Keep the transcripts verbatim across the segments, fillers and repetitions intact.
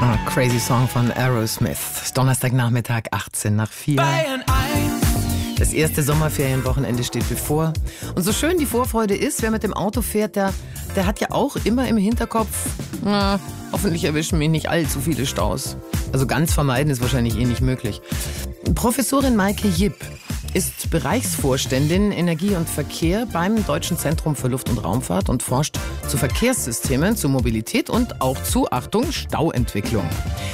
Ah, Crazy Song von Aerosmith. Donnerstagnachmittag, achtzehn nach vier. Das erste Sommerferienwochenende steht bevor. Und so schön die Vorfreude ist, wer mit dem Auto fährt, der, der hat ja auch immer im Hinterkopf, na, hoffentlich erwischen mich nicht allzu viele Staus. Also ganz vermeiden ist wahrscheinlich eh nicht möglich. Professorin Maike Jipp ist Bereichsvorständin Energie und Verkehr beim Deutschen Zentrum für Luft- und Raumfahrt und forscht zu Verkehrssystemen, zu Mobilität und auch zu, Achtung, Stauentwicklung.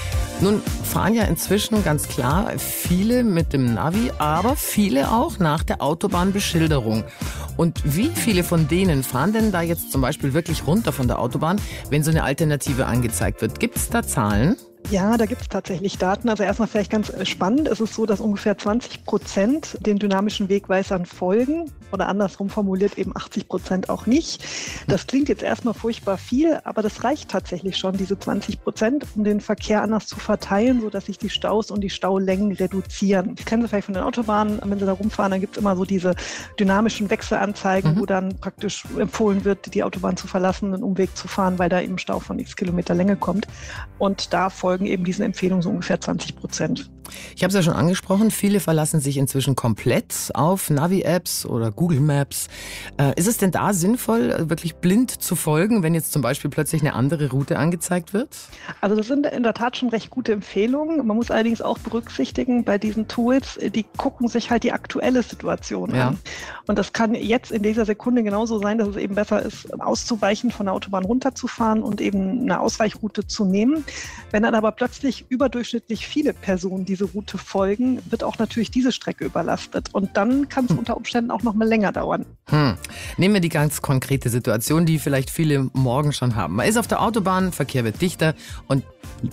Nun fahren ja inzwischen ganz klar viele mit dem Navi, aber viele auch nach der Autobahnbeschilderung. Und wie viele von denen fahren denn da jetzt zum Beispiel wirklich runter von der Autobahn, wenn so eine Alternative angezeigt wird? Gibt es da Zahlen? Ja, da gibt es tatsächlich Daten. Also erstmal vielleicht ganz spannend. Es ist so, dass ungefähr zwanzig Prozent den dynamischen Wegweisern folgen oder andersrum formuliert eben achtzig Prozent auch nicht. Das klingt jetzt erstmal furchtbar viel, aber das reicht tatsächlich schon, diese zwanzig Prozent, um den Verkehr anders zu verteilen, sodass sich die Staus und die Staulängen reduzieren. Das kennen Sie vielleicht von den Autobahnen. Wenn Sie da rumfahren, dann gibt es immer so diese dynamischen Wechselanzeigen, mhm. wo dann praktisch empfohlen wird, die Autobahn zu verlassen, einen Umweg zu fahren, weil da eben Stau von x Kilometer Länge kommt. Und da folgen eben diesen Empfehlungen so ungefähr zwanzig Prozent. Ich habe es ja schon angesprochen, viele verlassen sich inzwischen komplett auf Navi-Apps oder Google Maps. Äh, ist es denn da sinnvoll, wirklich blind zu folgen, wenn jetzt zum Beispiel plötzlich eine andere Route angezeigt wird? Also das sind in der Tat schon recht gute Empfehlungen. Man muss allerdings auch berücksichtigen, bei diesen Tools, die gucken sich halt die aktuelle Situation ja. an. Und das kann jetzt in dieser Sekunde genauso sein, dass es eben besser ist, auszuweichen, von der Autobahn runterzufahren und eben eine Ausweichroute zu nehmen. Wenn dann aber plötzlich überdurchschnittlich viele Personen diese Route folgen, wird auch natürlich diese Strecke überlastet. Und dann kann es hm. unter Umständen auch noch mal länger dauern. Hm. Nehmen wir die ganz konkrete Situation, die vielleicht viele morgen schon haben. Man ist auf der Autobahn, Verkehr wird dichter und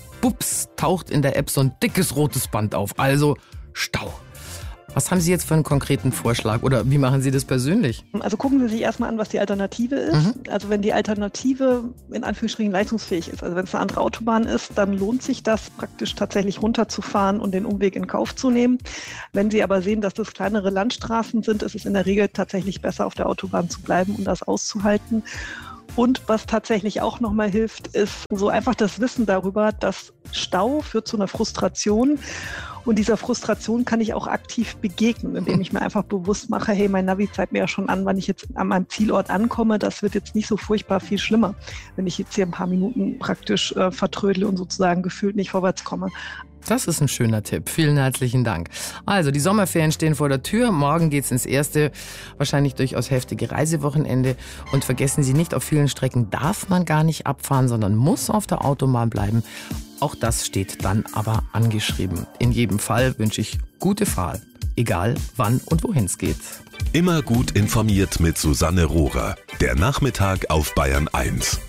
bups, taucht in der App so ein dickes rotes Band auf. Also Stau. Was haben Sie jetzt für einen konkreten Vorschlag oder wie machen Sie das persönlich? Also gucken Sie sich erstmal an, was die Alternative ist. Mhm. Also wenn die Alternative in Anführungsstrichen leistungsfähig ist, also wenn es eine andere Autobahn ist, dann lohnt sich das praktisch tatsächlich runterzufahren und den Umweg in Kauf zu nehmen. Wenn Sie aber sehen, dass das kleinere Landstraßen sind, ist es in der Regel tatsächlich besser, auf der Autobahn zu bleiben und das auszuhalten. Und was tatsächlich auch nochmal hilft, ist so einfach das Wissen darüber, dass Stau führt zu einer Frustration. Und dieser Frustration kann ich auch aktiv begegnen, indem ich mir einfach bewusst mache, hey, mein Navi zeigt mir ja schon an, wann ich jetzt an meinem Zielort ankomme. Das wird jetzt nicht so furchtbar viel schlimmer, wenn ich jetzt hier ein paar Minuten praktisch äh, vertrödle und sozusagen gefühlt nicht vorwärts komme. Das ist ein schöner Tipp. Vielen herzlichen Dank. Also, die Sommerferien stehen vor der Tür. Morgen geht's ins erste, wahrscheinlich durchaus heftige Reisewochenende. Und vergessen Sie nicht, auf vielen Strecken darf man gar nicht abfahren, sondern muss auf der Autobahn bleiben. Auch das steht dann aber angeschrieben. In jedem Fall wünsche ich gute Fahrt, egal wann und wohin es geht. Immer gut informiert mit Susanne Rohrer. Der Nachmittag auf Bayern eins.